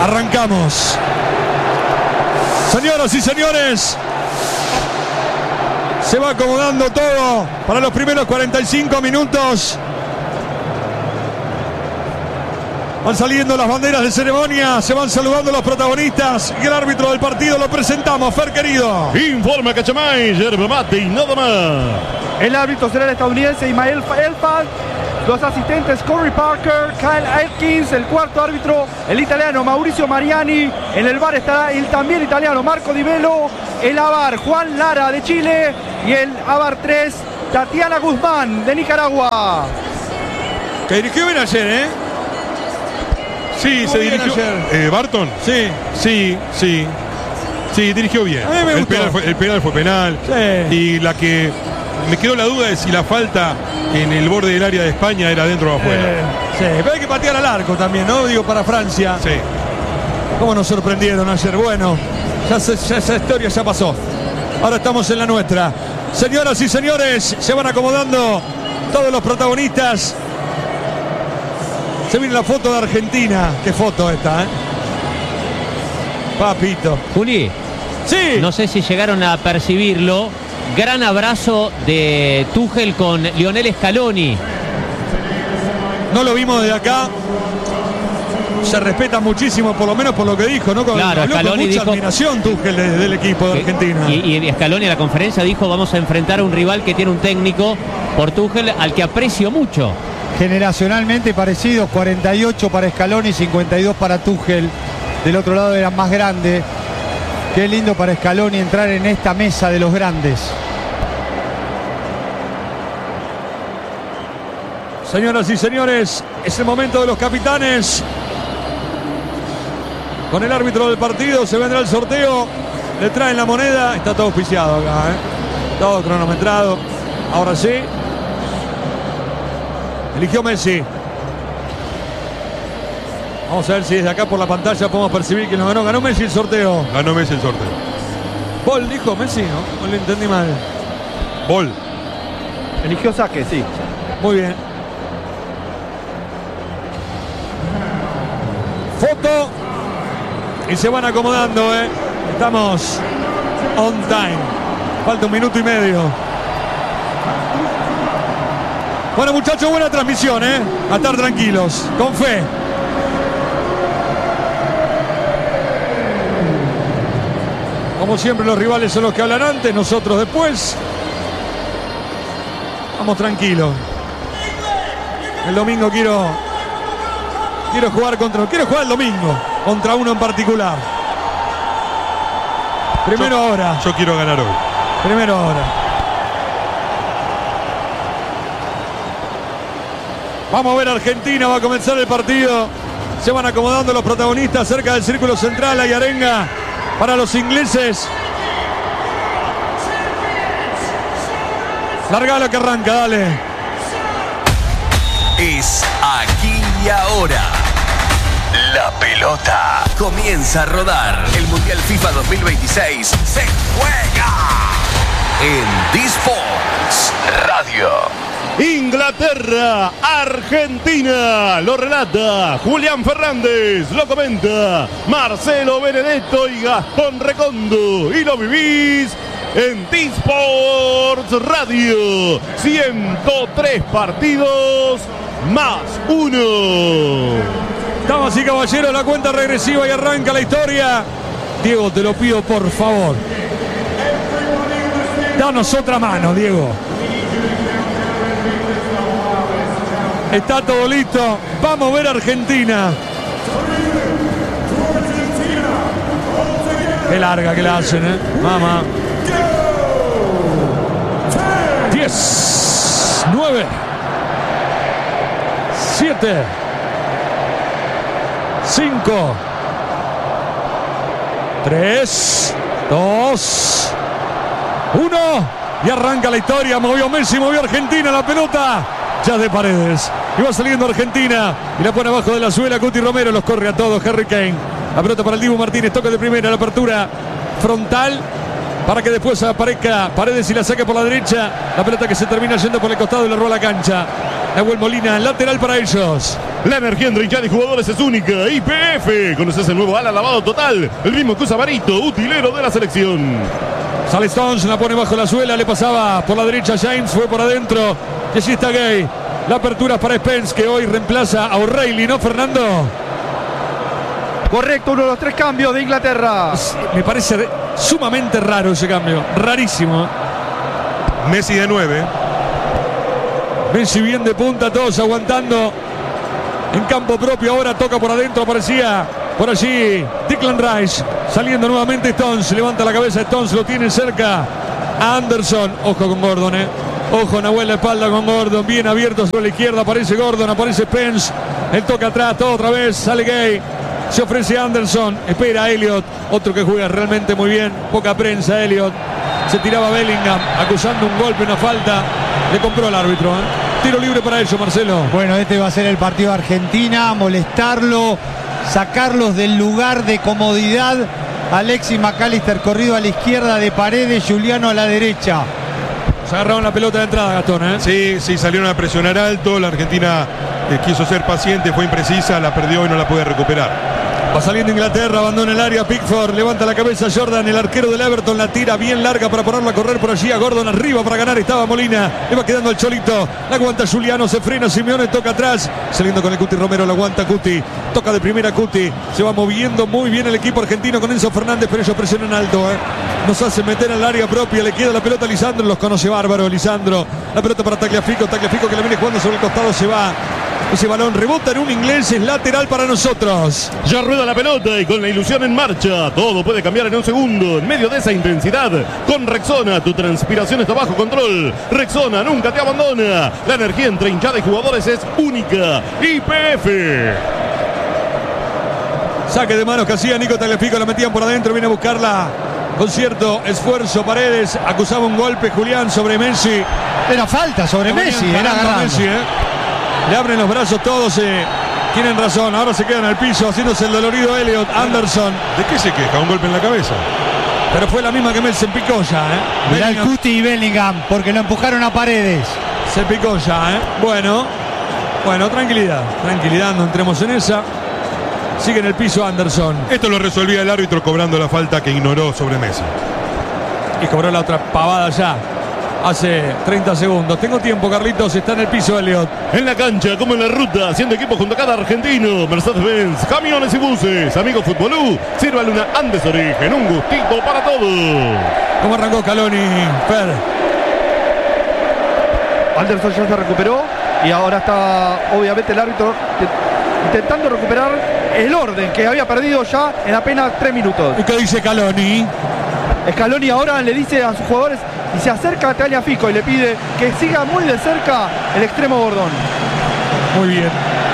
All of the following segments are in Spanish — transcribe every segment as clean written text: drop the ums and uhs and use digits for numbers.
Arrancamos. Señoras y señores, se va acomodando todo para los primeros 45 minutos. Van saliendo las banderas de ceremonia, se van saludando los protagonistas y el árbitro del partido lo presentamos, Fer querido. Informa Cachamay, yerba mate y nada más. El árbitro será el estadounidense Ismael Elfal, los asistentes Corey Parker, Kyle Atkins, el cuarto árbitro el italiano Mauricio Mariani, en el VAR estará el también italiano Marco Di Velo, el AVAR Juan Lara de Chile y el AVAR 3 Tatiana Guzmán de Nicaragua. Que dirigió bien ayer, Sí, se dirigió. ¿Barton? Sí. Sí, dirigió bien. A mí me gustó. El penal fue penal. Sí. Y la que me quedó la duda de si la falta en el borde del área de España era dentro o afuera. Sí, pero hay que patear al arco también, ¿no? Digo, para Francia. Sí. ¿Cómo nos sorprendieron ayer? Bueno, ya esa historia ya pasó. Ahora estamos en la nuestra. Señoras y señores, se van acomodando todos los protagonistas. Se viene la foto de Argentina. Qué foto esta, Papito. Juli, Sí. no sé si llegaron a percibirlo. Gran abrazo de Tuchel con Lionel Scaloni. No lo vimos desde acá. Se respeta muchísimo, por lo menos por lo que dijo, ¿no? Claro, habló con Scaloni mucha dijo- admiración Tuchel del equipo de Argentina. Y Scaloni en la conferencia dijo: vamos a enfrentar a un rival que tiene un técnico, por Tuchel, al que aprecio mucho. Generacionalmente parecidos, 48 para Scaloni, 52 para Tuchel. Del otro lado eran más grandes. Qué lindo para Scaloni entrar en esta mesa de los grandes. Señoras y señores, es el momento de los capitanes. Con el árbitro del partido se vendrá el sorteo. Le traen la moneda. Está todo auspiciado acá, todo cronometrado. Ahora sí. Eligió Messi. Vamos a ver si desde acá por la pantalla podemos percibir quién lo ganó. Ganó Messi el sorteo. Ganó Messi el sorteo. Bol dijo Messi, ¿no? No lo entendí mal. Bol. Eligió saque, sí. Muy bien. Foto. Y se van acomodando, Estamos on time. Falta 1 minuto y medio. Bueno, muchachos, buena transmisión, A estar tranquilos, con fe. Como siempre, los rivales son los que hablan antes, nosotros después. Vamos tranquilos. El domingo quiero jugar el domingo contra uno en particular. Primero ahora. Yo quiero ganar hoy. Primero ahora. Vamos a ver Argentina, va a comenzar el partido. Se van acomodando los protagonistas cerca del círculo central. Hay arenga para los ingleses. Largala que arranca, dale. Es aquí y ahora. La pelota comienza a rodar. El Mundial FIFA 2026 se juega en D-Sports Radio. Inglaterra, Argentina, lo relata Julián Fernández, lo comenta Marcelo Benedetto y Gastón Recondo, y lo vivís en D-Sports Radio. 103 partidos más 1. Damas y caballeros, la cuenta regresiva y arranca la historia. Diego, te lo pido por favor. Danos otra mano, Diego. Está todo listo. Vamos a ver Argentina. Qué larga que la hacen, Mamá. 10, 9, 7, 5, 3, 2, 1. Y arranca la historia. Movió Messi, movió Argentina la pelota. Ya de Paredes. Y va saliendo Argentina. Y la pone abajo de la suela. Cuti Romero los corre a todos. Harry Kane. La pelota para el Dibu Martínez. Toca de primera. La apertura frontal. Para que después aparezca Paredes y la saque por la derecha. La pelota que se termina yendo por el costado y le roba la cancha. Nahuel Molina, lateral para ellos. La energía entre hinchada y jugadores es única. YPF. Conoces el nuevo ala lavado total. El mismo que usa Barito, utilero de la selección. Sale Stones, la pone bajo la suela. Le pasaba por la derecha James, fue por adentro. Y allí está Gay. La apertura es para Spence, que hoy reemplaza a O'Reilly, ¿no, Fernando? Correcto, uno de los 3 cambios de Inglaterra. Me parece sumamente raro ese cambio. Rarísimo. Messi de 9. Messi bien de punta, todos aguantando en campo propio. Ahora toca por adentro, aparecía por allí Declan Rice. Saliendo nuevamente Stones, levanta la cabeza Stones, lo tiene cerca a Anderson. Ojo con Gordon, ojo, Nahuel la espalda con Gordon, bien abierto sobre la izquierda, aparece Gordon, aparece Spence. El toque atrás, todo otra vez, sale Gay. Se ofrece Anderson, espera Elliot, otro que juega realmente muy bien, poca prensa Elliot. Se tiraba Bellingham, acusando un golpe, una falta. Le compró el árbitro, Tiro libre para ellos, Marcelo. Bueno, este va a ser el partido de Argentina, molestarlo, sacarlos del lugar de comodidad. Alexis McAllister corrido a la izquierda de Paredes, Juliano a la derecha. Se agarraron la pelota de entrada, Gastón, Sí, salieron a presionar alto. La Argentina quiso ser paciente, fue imprecisa, la perdió y no la puede recuperar. Va saliendo Inglaterra, abandona el área, Pickford, levanta la cabeza Jordan, el arquero del Everton, la tira bien larga para ponerla a correr por allí a Gordon, arriba para ganar, estaba Molina, le va quedando el Cholito, la aguanta Juliano, se frena Simeone, toca atrás, saliendo con el Cuti Romero, la aguanta Cuti, toca de primera Cuti, se va moviendo muy bien el equipo argentino con Enzo Fernández, pero ellos presionan alto, nos hace meter al área propia, le queda la pelota a Lisandro, los conoce bárbaro Lisandro, la pelota para Tagliafico que la viene jugando sobre el costado, se va. Ese balón rebota en un inglés, es lateral para nosotros. Ya rueda la pelota y con la ilusión en marcha. Todo puede cambiar en un segundo. En medio de esa intensidad, con Rexona, tu transpiración está bajo control. Rexona nunca te abandona. La energía entre hinchada y jugadores es única. YPF. Saque de manos que hacía Nico Tagliafico, la metían por adentro, viene a buscarla con cierto esfuerzo Paredes, acusaba un golpe Julián sobre Messi. Era falta sobre Messi, era agarrando. Messi, Le abren los brazos todos, tienen razón, ahora se quedan al piso haciéndose el dolorido Elliot, Anderson. ¿De qué se queja? Un golpe en la cabeza. Pero fue la misma que Messi, se picó ya, Mirá el Cuti y Bellingham, porque lo empujaron a Paredes. Se picó ya, Bueno, tranquilidad, no entremos en esa. Sigue en el piso Anderson. Esto lo resolvía el árbitro cobrando la falta que ignoró sobre Messi. Y cobró la otra pavada ya. Hace 30 segundos. Tengo tiempo, Carlitos. Está en el piso, Elliot. En la cancha, como en la ruta, haciendo equipo junto a cada argentino. Mercedes-Benz, camiones y buses. Amigo Futbolú, sírvale una Andes Origen. Un gustito para todos. ¿Cómo arrancó Scaloni, Fer? Anderson ya se recuperó y ahora está, obviamente, el árbitro intentando recuperar el orden que había perdido ya en apenas 3 minutos. ¿Y qué dice Scaloni? Scaloni ahora le dice a sus jugadores y se acerca a Tagliafico y le pide que siga muy de cerca el extremo Gordon. Muy bien.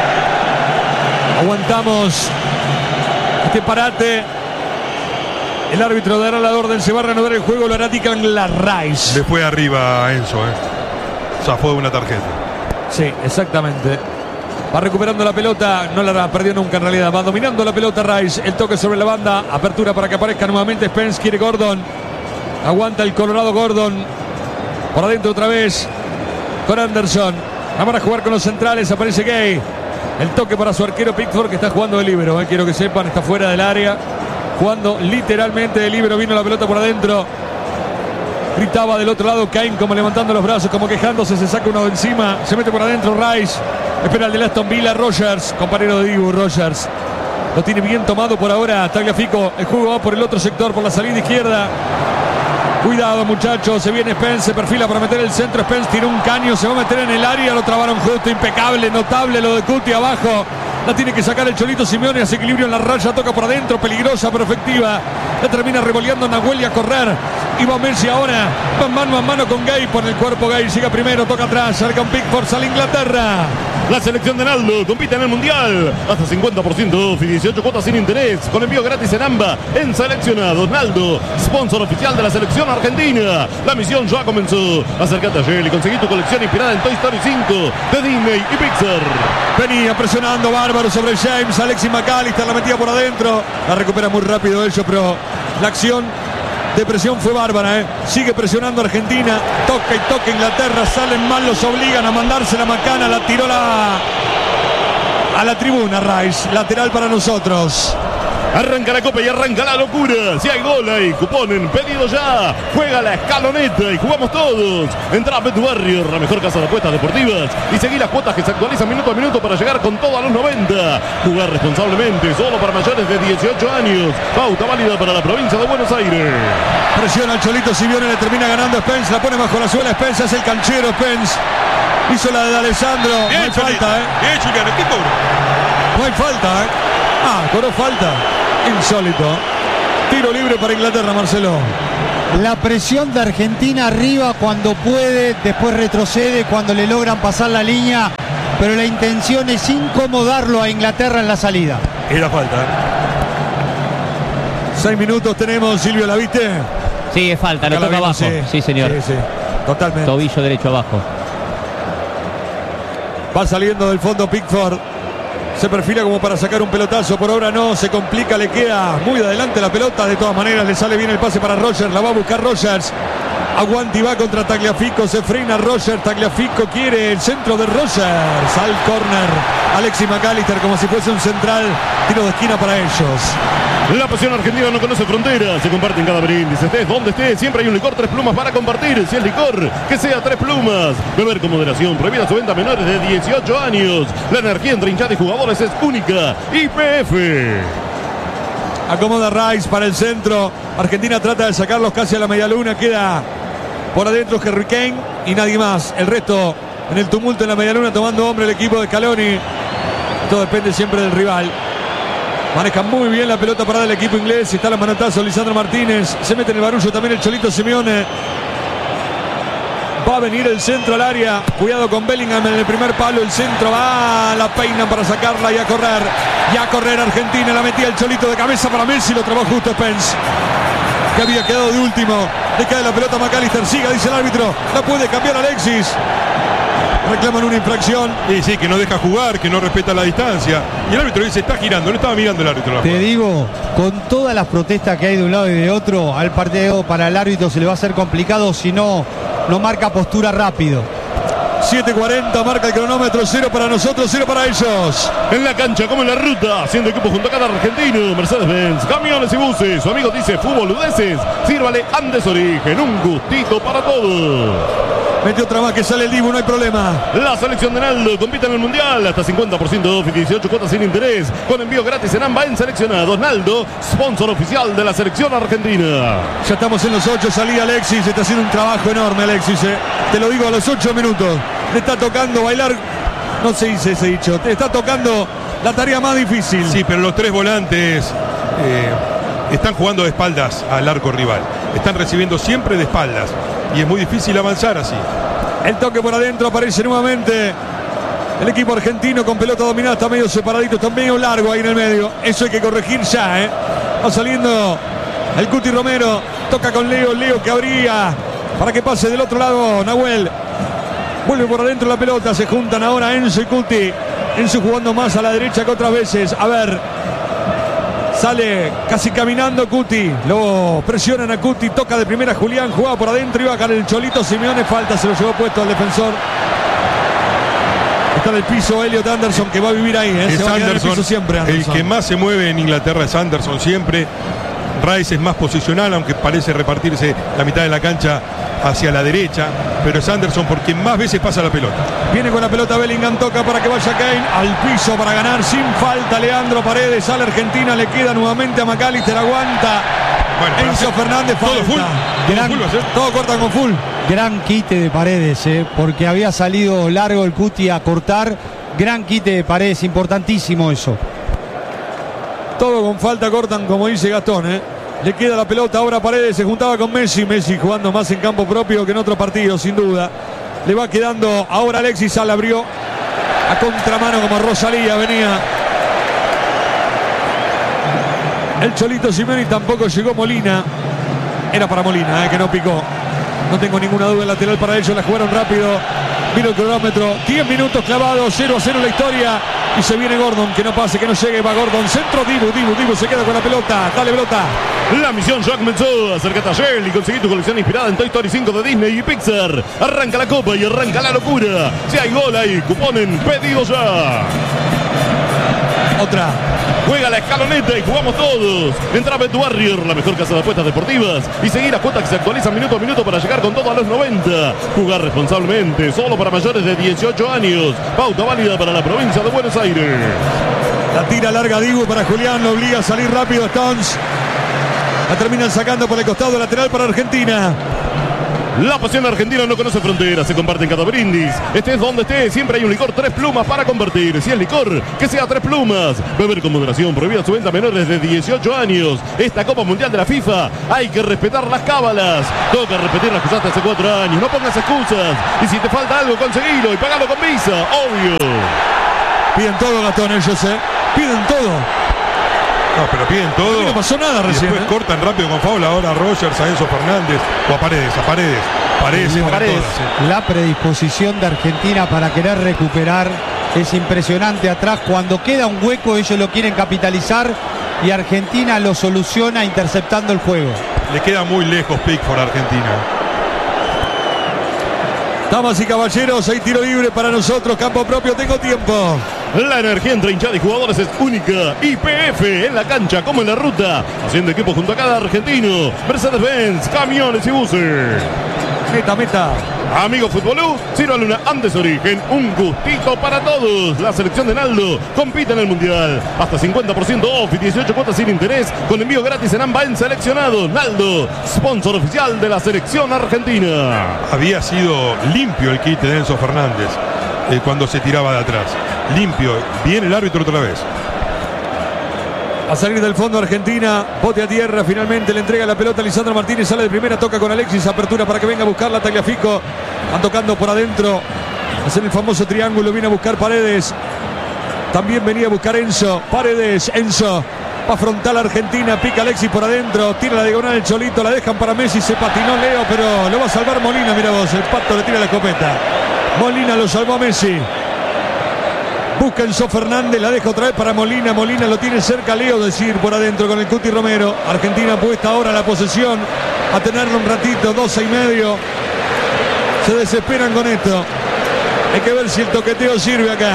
Aguantamos este parate. El árbitro dará la orden, se va a reanudar el juego, lo hará Declan Rice. Le fue arriba a Enzo, Zafó de una tarjeta. Sí, exactamente. Va recuperando la pelota, no la perdió nunca en realidad. Va dominando la pelota Rice, el toque sobre la banda, apertura para que aparezca nuevamente Spence, quiere Gordon. Aguanta el Colorado Gordon. Por adentro otra vez con Anderson. Vamos a jugar con los centrales, aparece Gay. El toque para su arquero Pickford, que está jugando de líbero, quiero que sepan, está fuera del área. Jugando literalmente de líbero, vino la pelota por adentro. Gritaba del otro lado Kane, como levantando los brazos, como quejándose, se saca uno de encima, se mete por adentro Rice. Espera el de Aston Villa, Rogers, compañero de Dibu, Rogers. Lo tiene bien tomado por ahora Tagliafico. El juego va por el otro sector, por la salida izquierda. Cuidado, muchachos, se viene Spence, se perfila para meter el centro. Spence tiene un caño, se va a meter en el área, lo trabaron justo, impecable, notable lo de Cuti abajo. La tiene que sacar el Cholito Simeone, hace equilibrio en la raya, toca por adentro, peligrosa pero efectiva. La termina revoleando Nahuel y a correr. Y va Messi ahora, va mano a mano con Gay, pone el cuerpo Gay, llega primero, toca atrás, cerca un Pickford, sale Inglaterra. La selección de Naldo compite en el Mundial. Hasta 50% off y 18 cuotas sin interés. Con envío gratis en AMBA. En seleccionados. Naldo, sponsor oficial de la selección argentina. La misión ya comenzó. Acércate ayer y conseguí tu colección inspirada en Toy Story 5 de Disney y Pixar. Venía presionando bárbaro sobre James. Alexis McAllister la metía por adentro. La recupera muy rápido ellos, pero la acción de presión fue bárbara. Sigue presionando Argentina. Toca y toca Inglaterra. Salen mal, los obligan a mandarse la macana. La tiró a la tribuna Rice. Lateral para nosotros. Arranca la copa y arranca la locura. Si hay gol hay cupón en pedido ya. Juega la escaloneta y jugamos todos. Entra a Bet Warrior, la mejor casa de apuestas deportivas. Y seguí las cuotas que se actualizan minuto a minuto para llegar con todo a los 90. Jugar responsablemente, solo para mayores de 18 años. Pauta válida para la provincia de Buenos Aires. Presiona al Cholito Simeone, le termina ganando Spence. La pone bajo la suela Spence, es el canchero Spence. Hizo la de Alessandro. Bien, No hay falta, Bien, Julián, ¿qué cobro? No hay falta, cobró falta. Insólito. Tiro libre para Inglaterra, Marcelo. La presión de Argentina arriba cuando puede, después retrocede cuando le logran pasar la línea, pero la intención es incomodarlo a Inglaterra en la salida. Era falta. 6 minutos tenemos, Silvio, ¿la viste? Sí, es falta, lo Acá la toca vimos, abajo. Sí, señor. Sí, totalmente. Tobillo derecho abajo. Va saliendo del fondo Pickford. Se perfila como para sacar un pelotazo. Por ahora no, se complica, le queda muy adelante la pelota. De todas maneras le sale bien el pase para Rogers. La va a buscar Rogers. Aguanta y va contra Tagliafico. Se frena Rogers. Tagliafico quiere el centro de Rogers. Al córner. Alexis McAllister como si fuese un central. Tiro de esquina para ellos. La pasión argentina no conoce fronteras. Se comparte en cada brindis. Estés donde estés, siempre hay un licor 3 plumas para compartir. Si es licor, que sea 3 plumas. Beber con moderación. Prohibida su venta a menores de 18 años. La energía entre hinchada y jugadores es única. YPF. Acomoda Rice para el centro. Argentina trata de sacarlos casi a la media luna. Queda por adentro Harry Kane y nadie más. El resto en el tumulto en la media luna tomando hombre el equipo de Scaloni. Todo depende siempre del rival. Maneja muy bien la pelota parada del equipo inglés. Está la manotazo Lisandro Martínez. Se mete en el barullo también el Cholito Simeone. Va a venir el centro al área. Cuidado con Bellingham en el primer palo. El centro va, la peina para sacarla y a correr. Y a correr Argentina. La metía el Cholito de cabeza para Messi. Lo trabó justo Spence, que había quedado de último. Le cae la pelota a McAllister. Siga, dice el árbitro. La puede cambiar Alexis. Reclaman una infracción. Y sí, que no deja jugar, que no respeta la distancia. Y el árbitro dice, está girando, no estaba mirando el árbitro. Te digo, con todas las protestas que hay de un lado y de otro, al partido para el árbitro se le va a hacer complicado si no marca postura rápido. 7:40 marca el cronómetro. 0 para nosotros, 0 para ellos. En la cancha como en la ruta, haciendo equipo junto a cada argentino. Mercedes-Benz, camiones y buses. Su amigo dice fútbol Udeces. Sírvale Andes Origen, un gustito para todos. Mete otra más que sale el Dibu, no hay problema. La selección de Naldo compite en el Mundial. Hasta 50% off y 18 cuotas sin interés. Con envío gratis en AMBA en seleccionados. Naldo, sponsor oficial de la selección argentina. Ya estamos en los 8, salía Alexis. Está haciendo un trabajo enorme Alexis. Te lo digo a los 8 minutos. Le está tocando bailar. No se dice ese dicho. Te está tocando la tarea más difícil. Sí, pero los 3 volantes están jugando de espaldas al arco rival. Están recibiendo siempre de espaldas. Y es muy difícil avanzar así. El toque por adentro, aparece nuevamente el equipo argentino con pelota dominada. Está medio separadito, está medio largo ahí en el medio. Eso hay que corregir ya, Va saliendo el Cuti Romero. Toca con Leo que abría para que pase del otro lado Nahuel. Vuelve por adentro la pelota. Se juntan ahora Enzo y Cuti. Enzo jugando más a la derecha que otras veces. A ver. Sale casi caminando Cuti. Lo presionan a Cuti. Toca de primera Julián. Jugaba por adentro. Iba a caer el Cholito Simeone. Falta. Se lo llevó puesto al defensor. Está en el piso Elliot Anderson, que va a vivir ahí. Es se va a quedar en el Anderson, piso siempre, Anderson. el que más se mueve en Inglaterra es Anderson siempre. Rice es más posicional, aunque parece repartirse la mitad de la cancha hacia la derecha, pero es Anderson porque más veces pasa la pelota. Viene con la pelota Bellingham, toca para que vaya Kane al piso para ganar sin falta. Leandro Paredes, sale Argentina, le queda nuevamente a McAllister, aguanta. Bueno, Enzo Fernández, todo falta. full, Todo cortan con full. Gran quite de Paredes, porque había salido largo el Cuti a cortar. Gran quite de Paredes, importantísimo eso. Todo con falta cortan, como dice Gastón, Le queda la pelota ahora a Paredes, se juntaba con Messi. Messi jugando más en campo propio que en otro partido, sin duda. Le va quedando ahora Alexis. Sal abrió a contramano como Rosalía venía. El Cholito Simeone, tampoco llegó Molina. Era para Molina, que no picó. No tengo ninguna duda, el lateral para ellos. La jugaron rápido. Mira el cronómetro. 10 minutos clavados, 0-0 la historia. Y se viene Gordon, que no pase, que no llegue, va Gordon, centro, Dibu se queda con la pelota, dale pelota. La misión ya comenzó. Acércate a Shell y conseguí tu colección inspirada en Toy Story 5 de Disney y Pixar. Arranca la copa y arranca la locura. Si hay gol ahí, cupón en pedido ya. Otra. Juega la escaloneta y jugamos todos. Entra a Bet Warrior, la mejor casa de apuestas deportivas. Y seguir las cuotas que se actualizan minuto a minuto para llegar con todo a los 90. Jugar responsablemente, solo para mayores de 18 años. Pauta válida para la provincia de Buenos Aires. La tira larga Dibu para Julián, lo obliga a salir rápido Stones. La terminan sacando por el costado lateral para Argentina. La pasión argentina no conoce fronteras, se comparte en cada brindis. Estés donde estés, siempre hay un licor 3 plumas para convertir. Si es licor, que sea 3 plumas. Beber con moderación, prohibida su venta a menores de 18 años. Esta Copa Mundial de la FIFA, hay que respetar las cábalas. Toca repetir las que usaste hace 4 años, no pongas excusas. Y si te falta algo, conseguilo y pagalo con Visa, obvio. Piden todo, Gastón, ellos, piden todo. No, pero piden todo. No pasó nada recién. Después cortan rápido con Faula. Ahora a Rogers, a Enzo Fernández o a Paredes. Paredes. La predisposición de Argentina para querer recuperar es impresionante atrás. Cuando queda un hueco, ellos lo quieren capitalizar y Argentina lo soluciona interceptando el juego. Le queda muy lejos Pickford a Argentina. Damas y caballeros, hay tiro libre para nosotros, campo propio, tengo tiempo. La energía entre hinchada y jugadores es única. YPF en la cancha como en la ruta, haciendo equipo junto a cada argentino. Mercedes-Benz, camiones y buses. Meta. Amigo futbolú, sírvale una Andes Origen, un gustito para todos. La selección de Naldo compite en el Mundial. Hasta 50% off y 18 cuotas sin interés con envío gratis en AMBA en seleccionados. Naldo, sponsor oficial de la selección argentina. Había sido limpio el kit de Enzo Fernández cuando se tiraba de atrás. Limpio. Viene el árbitro otra vez. A salir del fondo Argentina, bote a tierra, finalmente le entrega la pelota a Lisandro Martínez, sale de primera, toca con Alexis, apertura para que venga a buscarla Tagliafico, van tocando por adentro, hacen el famoso triángulo, viene a buscar Paredes, también venía a buscar Enzo, Paredes, Enzo, va a frontal Argentina, pica Alexis por adentro, tira la diagonal el Cholito, la dejan para Messi, se patinó Leo, pero lo va a salvar Molina, mira vos, el Pato le tira la escopeta, Molina lo salvó a Messi. Busca Enzo Fernández, la deja otra vez para Molina. Molina lo tiene cerca, Leo, decir por adentro con el Cuti Romero. Argentina puesta ahora la posesión, a tenerlo un ratito, 12:30. Se desesperan con esto. Hay que ver si el toqueteo sirve acá.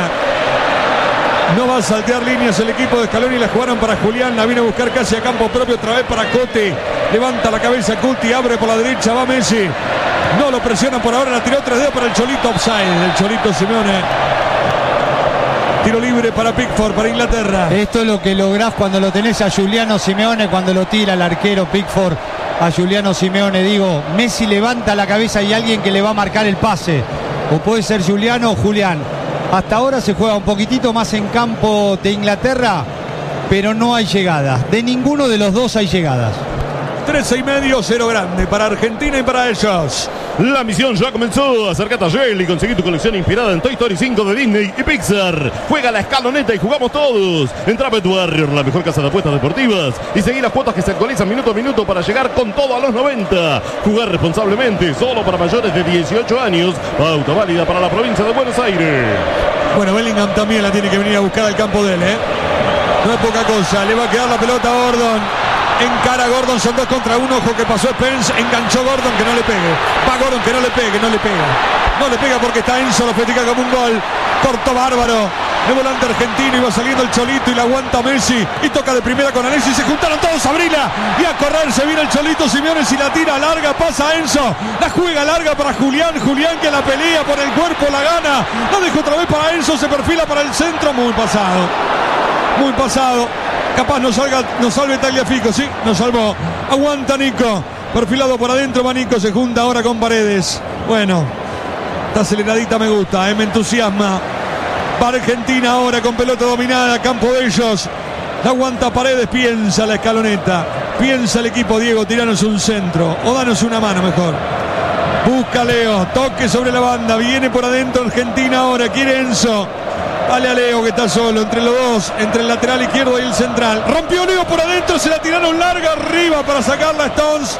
No va a saltear líneas el equipo de Scaloni, la jugaron para Julián, la viene a buscar casi a campo propio, otra vez para Cote. Levanta la cabeza Cuti, abre por la derecha, va Messi. No lo presiona por ahora, la tiró 3 dedos para el Cholito, offside. El Cholito Simeone. Tiro libre para Pickford, para Inglaterra. Esto es lo que lográs cuando lo tenés a Giuliano Simeone, cuando lo tira el arquero Pickford a Giuliano Simeone. Digo, Messi levanta la cabeza y alguien que le va a marcar el pase. O puede ser Giuliano o Julián. Hasta ahora se juega un poquitito más en campo de Inglaterra, pero no hay llegadas. De ninguno de los dos hay llegadas. 13:30, 0 grande para Argentina y para ellos. La misión ya comenzó. Acércate a Shell y conseguí tu colección inspirada en Toy Story 5 de Disney y Pixar. Juega la escaloneta y jugamos todos. Entra a Bet Warrior, la mejor casa de apuestas deportivas. Y seguí las cuotas que se actualizan minuto a minuto para llegar con todo a los 90. Jugar responsablemente, solo para mayores de 18 años. Pauta válida para la provincia de Buenos Aires. Bueno, Bellingham también la tiene que venir a buscar al campo de él, No es poca cosa. Le va a quedar la pelota a Gordon. Encara Gordon, son 2 contra 1, ojo que pasó Spence, enganchó Gordon, que no le pegue, va Gordon, que no le pegue, no le pega porque está Enzo, lo festeja como un gol, cortó bárbaro, de volante argentino, iba saliendo el Cholito y la aguanta Messi, y toca de primera con Alexis, se juntaron todos a abrirla, y a correr, se viene el Cholito Simeone, si la tira larga, pasa Enzo, la juega larga para Julián que la pelea por el cuerpo, la gana, la deja otra vez para Enzo, se perfila para el centro, muy pasado, capaz nos salve Tagliafico, sí, nos salvó. Aguanta Nico, perfilado por adentro, va Nico, se junta ahora con Paredes. Bueno, esta aceleradita me gusta, me entusiasma. Va Argentina ahora con pelota dominada, campo de ellos. La aguanta Paredes, piensa la escaloneta. Piensa el equipo, Diego, tiranos un centro. O danos una mano mejor. Busca Leo, toque sobre la banda, viene por adentro Argentina ahora, quiere Enzo. Dale a Leo que está solo entre los dos, entre el lateral izquierdo y el central. Rompió Leo por adentro, se la tiraron larga arriba para sacarla Stones.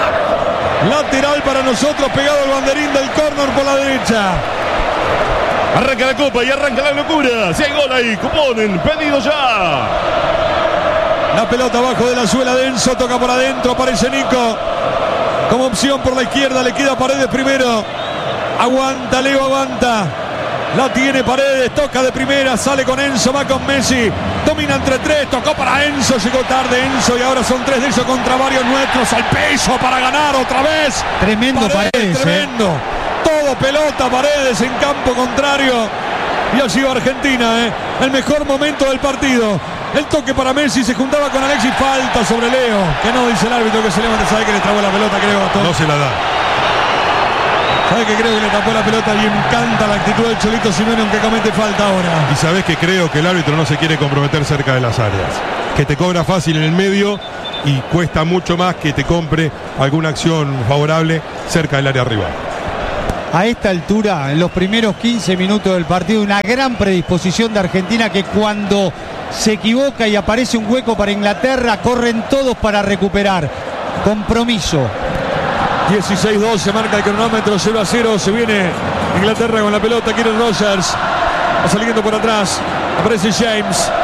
Lateral para nosotros, pegado al banderín del córner por la derecha. Arranca la copa y arranca la locura. Si hay gol ahí, cuponen, pedido ya. La pelota abajo de la suela de Enzo, toca por adentro, aparece Nico. Como opción por la izquierda, le queda Paredes primero. Aguanta, Leo aguanta. La tiene Paredes, toca de primera, sale con Enzo, va con Messi. Domina entre tres, tocó para Enzo, llegó tarde Enzo y ahora son tres de ellos contra varios nuestros. Al peso para ganar otra vez. Tremendo Paredes, tremendo. Todo pelota, Paredes en campo contrario. Y allí va Argentina, el mejor momento del partido. El toque para Messi, se juntaba con Alexis, falta sobre Leo. Que no dice el árbitro que se levanta, sabe que le trabó la pelota, creo. No se la da. Sabe que creo que le tapó la pelota y me encanta la actitud del Cholito Simeone, aunque comete falta ahora. Y sabes que creo que el árbitro no se quiere comprometer cerca de las áreas. Que te cobra fácil en el medio y cuesta mucho más que te compre alguna acción favorable cerca del área rival. A esta altura, en los primeros 15 minutos del partido, una gran predisposición de Argentina que cuando se equivoca y aparece un hueco para Inglaterra, corren todos para recuperar. Compromiso. 16-2, se marca el cronómetro, 0-0, se viene Inglaterra con la pelota, Kieran Rogers va saliendo por atrás, aparece James,